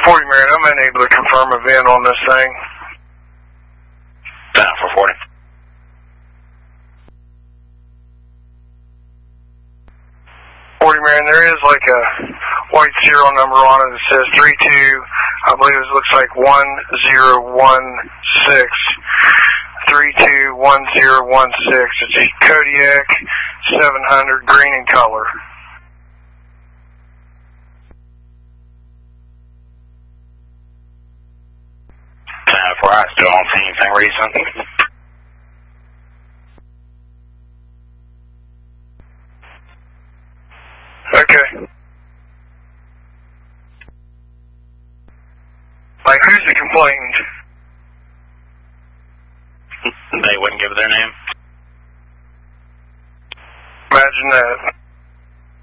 40 Marion, I'm unable to confirm a VIN on this thing. Down for 40. Marion, there is like a white serial number on it that says 32, I believe it looks like 1016, 321016. It's a Kodiak 700, green in color. For I still don't see anything recent. Okay. Like, who's the complainant? They wouldn't give their name. Imagine that.